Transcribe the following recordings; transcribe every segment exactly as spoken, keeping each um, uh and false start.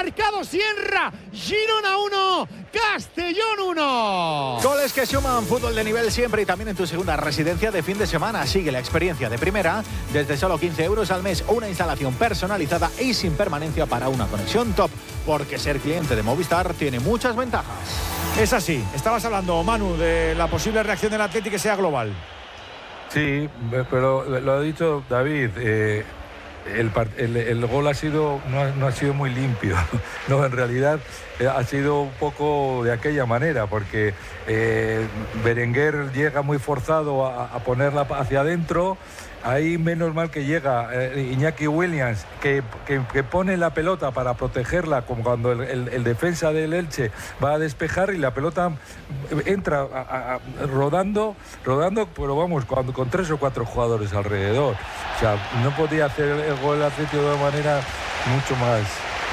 marcado Sierra. Girona uno, Castellón uno. Goles que suman, fútbol de nivel siempre y también en tu segunda residencia de fin de semana. Sigue la experiencia de primera desde solo quince euros al mes. Una instalación personalizada y sin permanencia para una conexión top. Porque ser cliente de Movistar tiene muchas ventajas. Es así. Estabas hablando, Manu, de la posible reacción del Atleti que sea global. Sí, pero lo ha dicho David. Eh, el, el, el gol ha sido no ha, no ha sido muy limpio. No, en realidad eh, ha sido un poco de aquella manera, porque eh, Berenguer llega muy forzado a, a ponerla hacia adentro. Ahí menos mal que llega eh, Iñaki Williams, que, que, que pone la pelota para protegerla, como cuando el, el, el defensa del Elche va a despejar y la pelota entra a, a, rodando, rodando, pero vamos, cuando, con tres o cuatro jugadores alrededor. O sea, no podía hacer el gol del Atlético de una manera mucho más,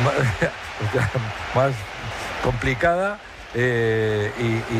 más, más complicada eh,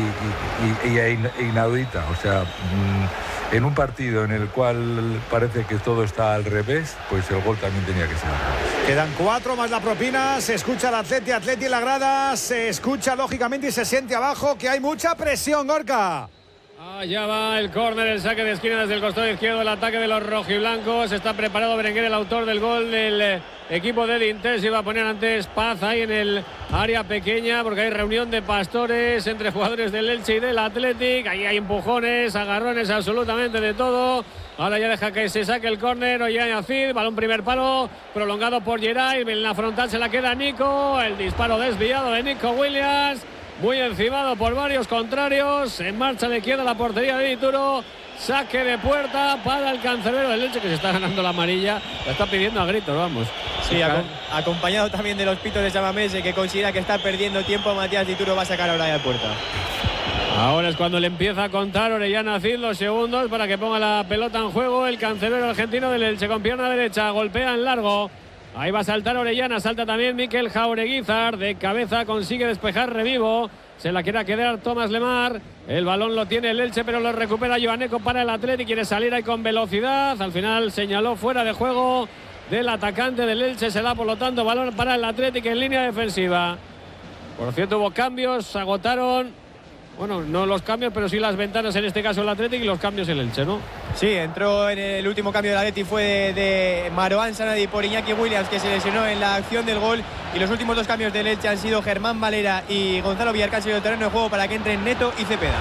y, y, y, y inaudita. O sea... Mmm, en un partido en el cual parece que todo está al revés, pues el gol también tenía que ser. Quedan cuatro más la propina, se escucha el Atleti, Atleti en la grada, se escucha lógicamente y se siente abajo que hay mucha presión, Gorka. Allá va el córner, el saque de esquina desde el costado izquierdo, el ataque de los rojiblancos. Está preparado Berenguer, el autor del gol del eh, equipo de Dintés. Iba a poner antes Paz ahí en el área pequeña, porque hay reunión de pastores entre jugadores del Elche y del Athletic. Ahí hay empujones, agarrones, absolutamente de todo. Ahora ya deja que se saque el córner. Ollán Cid, balón primer palo, prolongado por Geray. En la frontal se la queda Nico. El disparo desviado de Nico Williams. Muy encimado por varios contrarios. En marcha de izquierda la portería de Dituro. Saque de puerta para el cancerbero del Elche, que se está ganando la amarilla. La está pidiendo a gritos, vamos. Sí, ac acompañado también de los pitos de Samamese, que considera que está perdiendo tiempo. Matías Dituro va a sacar ahora de puerta. Ahora es cuando le empieza a contar Orellana Cid los segundos para que ponga la pelota en juego. El cancerbero argentino del Elche con pierna derecha. Golpea en largo. Ahí va a saltar Orellana, salta también Mikel Jaureguizar, de cabeza consigue despejar Revivo, se la quiere quedar Tomás Lemar, el balón lo tiene el Elche pero lo recupera Joaneco para el Atleti, quiere salir ahí con velocidad, al final señaló fuera de juego del atacante del Elche, se da por lo tanto balón para el Atleti en línea defensiva. Por cierto hubo cambios, se agotaron, bueno, no los cambios, pero sí las ventanas, en este caso el Athletic, y los cambios el Elche, ¿no? Sí, entró en el último cambio del Athletic, fue de, de Marouane Sanadi por Iñaki Williams, que se lesionó en la acción del gol. Y los últimos dos cambios del Elche han sido Germán Valera y Gonzalo Villarcayo del terreno de juego para que entren Neto y Cepeda.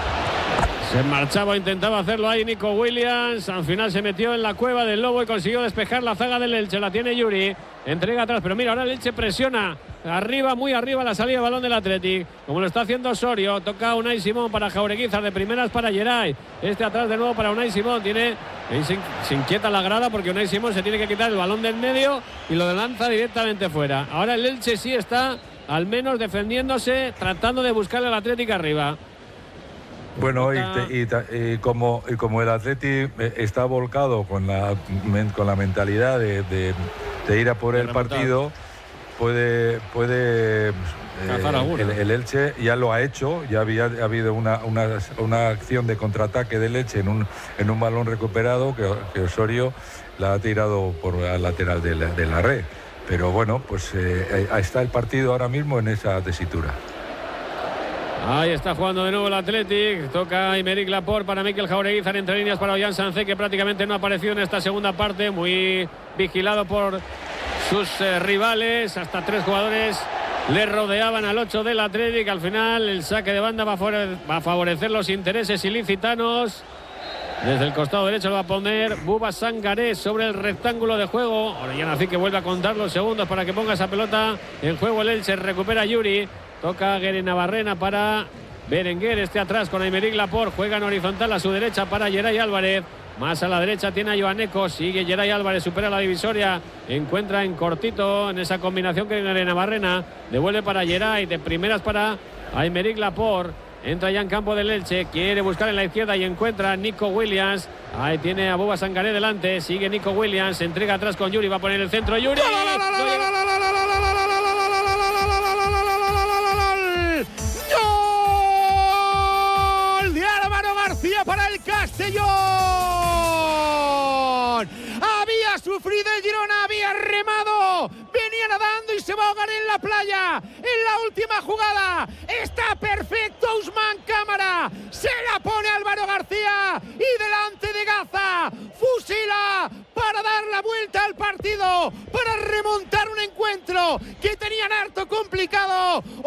Se marchaba, intentaba hacerlo ahí Nico Williams. Al final se metió en la cueva del Lobo y consiguió despejar la zaga del Elche. La tiene Yuri. Entrega atrás, pero mira, ahora el Elche presiona arriba, muy arriba la salida de balón del Athletic, como lo está haciendo Osorio. Toca Unai Simón para Jaureguizar, de primeras para Geray. Este atrás de nuevo para Unai Simón. Tiene, se, se inquieta la grada porque Unai Simón se tiene que quitar el balón del medio y lo lanza directamente fuera. Ahora el Elche sí está al menos defendiéndose, tratando de buscar al Athletic arriba. Bueno, y, te, y, y, como, y como el Atleti está volcado con la, con la mentalidad de, de, de ir a por el partido, puede, puede eh, el, el Elche ya lo ha hecho, ya había ha habido una, una, una acción de contraataque del Elche en un, en un balón recuperado que, que Osorio la ha tirado por la lateral de la, de la red. Pero bueno, pues eh, está el partido ahora mismo en esa tesitura. Ahí está jugando de nuevo el Athletic. Toca Aymeric Laporte para Mikel Jaureguizar, entre líneas para Ollán Sancé, que prácticamente no ha aparecido en esta segunda parte. Muy vigilado por sus eh, rivales. Hasta tres jugadores le rodeaban al ocho del Athletic. Al final el saque de banda va a, va a favorecer los intereses ilicitanos. Desde el costado derecho lo va a poner Buba Sangaré sobre el rectángulo de juego. Orellana Cid, que vuelve a contar los segundos para que ponga esa pelota en juego. El Elche recupera Yuri. Toca Gueri Navarrena para Berenguer, este atrás con Aymeric Laporte, juega en horizontal a su derecha para Geray Álvarez, más a la derecha tiene a Joaneco, sigue Geray Álvarez, supera la divisoria, encuentra en cortito en esa combinación que Gueri Navarrena, devuelve para Geray, de primeras para Aymeric Laporte, entra ya en campo del Elche, quiere buscar en la izquierda y encuentra a Nico Williams, ahí tiene a Buba Sangaré delante, sigue Nico Williams, se entrega atrás con Yuri, va a poner el centro Yuri. Para el Castellón. Había sufrido el Girona, había remado, venía nadando y se va a ahogar en la playa. última jugada. Está perfecto Ousmane Camara. Se la pone Álvaro García y delante de Gaza fusila para dar la vuelta al partido, para remontar un encuentro que tenían harto complicado.